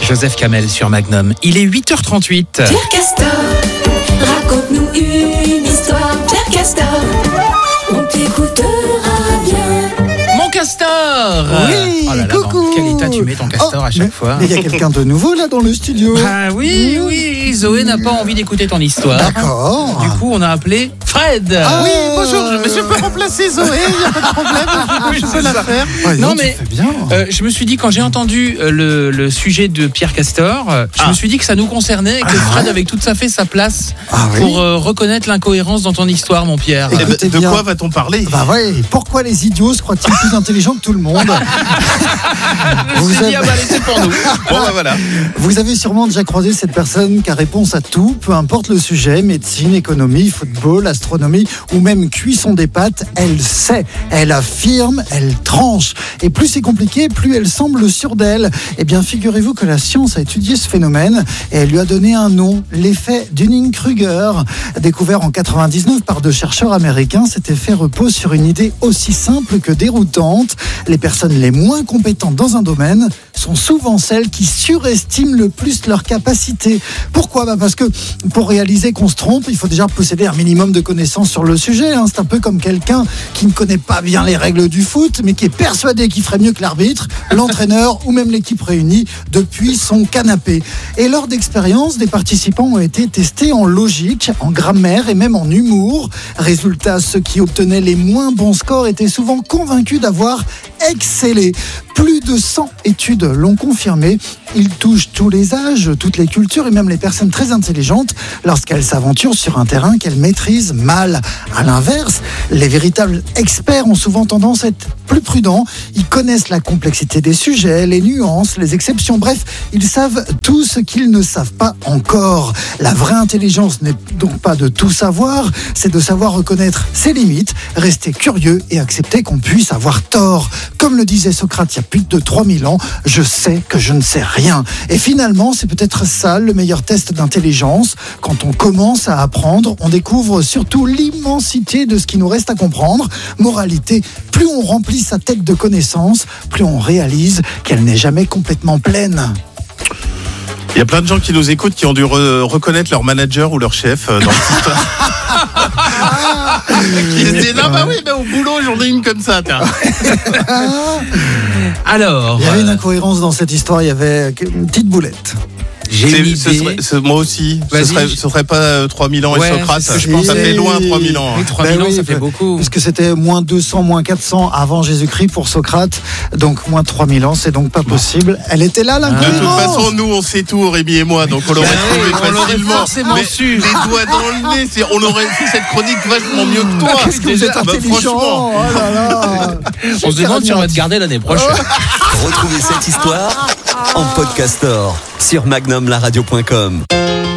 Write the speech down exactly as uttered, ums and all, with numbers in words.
Joseph Kamel sur Magnum. Il est huit heures trente-huit. Pierre Castor, raconte-nous une histoire. Pierre Castor, on t'écoutera bien. Mon castor. Oui, Oh là là, coucou. dans quel état tu mets ton castor Oh, à chaque mais, fois? Mais il y a quelqu'un de nouveau là dans le studio. Ah oui, oui, Zoé n'a pas envie d'écouter ton histoire. D'accord. Du coup, on a appelé Fred. Ah, Oui, bonjour, je me suis pas remplacé Zoé, il n'y a pas de problème, je, je peux la faire. Ouais, Non, non, mais- tu fais bien. Euh, je me suis dit, quand j'ai entendu euh, le, le sujet de Pierre Castor, euh, je Ah. me suis dit que ça nous concernait et que Fred avait tout à fait sa place Ah oui. pour euh, reconnaître l'incohérence dans ton histoire, mon Pierre. Eh ben, Eh ben, Écoutez de bien. quoi va-t-on parler? Bah ouais, pourquoi les idiots se croient-ils plus intelligents que tout le monde? Je me vous suis dit, avez- ah bah, allez, c'est pour nous. Bon, bah voilà. Vous avez sûrement déjà croisé cette personne qui a réponse à tout, peu importe le sujet, médecine, économie, football, astronomie ou même cuisson des pâtes, elle sait, elle affirme, elle tranche. Et plus c'est compliqué, plus elle semble sûre d'elle. Eh bien, figurez-vous que la science a étudié ce phénomène et elle lui a donné un nom, l'effet Dunning-Kruger. Découvert en quatre-vingt-dix-neuf par deux chercheurs américains, cet effet repose sur une idée aussi simple que déroutante. Les personnes les moins compétentes dans un domaine sont souvent celles qui surestiment le plus leurs capacités. Pourquoi ? Bah parce que pour réaliser qu'on se trompe, il faut déjà posséder un minimum de connaissances sur le sujet. hein. C'est un peu comme quelqu'un qui ne connaît pas bien les règles du foot, mais qui est persuadé qu'il ferait mieux que l'arbitre, l'entraîneur ou même l'équipe réunie depuis son canapé. Et lors d'expériences, des participants ont été testés en logique, en grammaire et même en humour. Résultat, ceux qui obtenaient les moins bons scores étaient souvent convaincus d'avoir excellé. Plus de cent études l'ont confirmé. Il touche tous les âges, toutes les cultures et même les personnes très intelligentes lorsqu'elles s'aventurent sur un terrain qu'elles maîtrisent mal. À l'inverse, les véritables experts ont souvent tendance à être plus prudents. Ils connaissent la complexité des sujets, les nuances, les exceptions. Bref, ils savent tout ce qu'ils ne savent pas encore. La vraie intelligence n'est donc pas de tout savoir, c'est de savoir reconnaître ses limites, rester curieux et accepter qu'on puisse avoir tort. Comme le disait Socrate il y a plus de trois mille ans, je sais que je ne sais rien. Et finalement, c'est peut-être ça le meilleur test d'intelligence. Quand on commence à apprendre, on découvre surtout l'immensité de ce qui nous reste à comprendre. Moralité, plus on remplit sa tête de connaissances, plus on réalise qu'elle n'est jamais complètement pleine. Il y a plein de gens qui nous écoutent qui ont dû re- reconnaître leur manager ou leur chef euh, dans cette histoire. Qui se disaient, non, bah oui, bah, au boulot, j'en ai une comme ça, tiens. Alors, Il y avait une euh, incohérence dans cette histoire, il y avait une petite boulette. j'ai C'est- une ce idée. serait- ce- moi aussi, ce Vas-y. serait, ce serait pas euh, trois mille ans Ouais, et Socrate. c'est ce que je Ça pensais. fait loin trois mille ans. Oui, hein. trois Ben mille ans, oui, ça fait ben, beaucoup. Parce que c'était moins deux cents, moins quatre cents avant Jésus-Christ pour Socrate. Donc moins trois mille ans, c'est donc pas possible. Elle était là, De l'incohérence. toute façon, nous, on sait tout, Rémi et moi, donc on l'aurait Ben oui, trouvé on l'aurait facilement. forcément Mais su. les doigts dans le nez, c'est- on aurait fait cette chronique vachement mieux que toi. Qu'est-ce que vous êtes Ah bah, intelligent. franchement. Oh là là. On se demande si on va te garder l'année prochaine. Retrouvez cette histoire en podcastor sur magnum la radio point com.